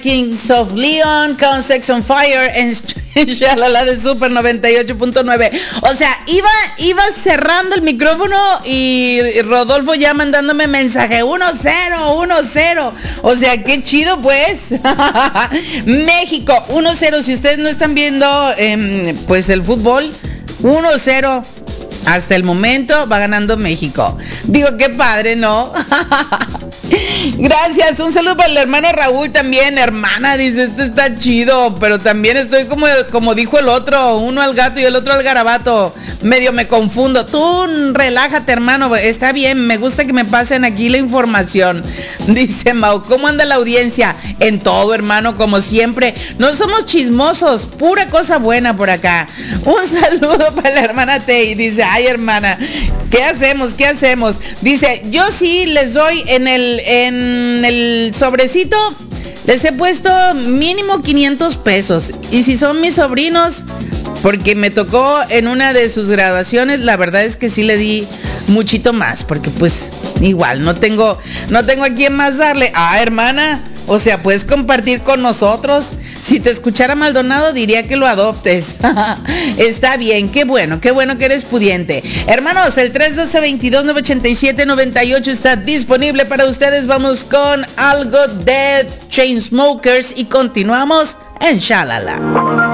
Kings of Leon con Sex on Fire en Shalala de Super 98.9. O sea, iba cerrando el micrófono y Rodolfo ya mandándome mensaje 1-0. O sea, qué chido pues. México 1-0. Si ustedes no están viendo pues el fútbol, 1-0. Hasta el momento va ganando México. Digo, qué padre, ¿no? Gracias, un saludo para el hermano Raúl también. Hermana, dice, esto está chido, pero también estoy como dijo el otro, uno al gato y el otro al garabato. Medio me confundo. Tú relájate, hermano, está bien, me gusta que me pasen aquí la información. Dice Mau, ¿cómo anda la audiencia? En todo, hermano, como siempre. No somos chismosos, pura cosa buena por acá. Un saludo para la hermana Tei. Dice, ay, hermana, ¿qué hacemos? Dice, yo sí les doy en el sobrecito, les he puesto mínimo 500 pesos. Y si son mis sobrinos, porque me tocó en una de sus graduaciones, la verdad es que sí le di muchito más, porque pues igual no tengo a quién más darle. Ah, hermana, o sea, puedes compartir con nosotros. Si te escuchara Maldonado diría que lo adoptes. Está bien, qué bueno que eres pudiente. Hermanos, el 312-22-987-98 está disponible para ustedes. Vamos con algo de Chainsmokers y continuamos en Shalala.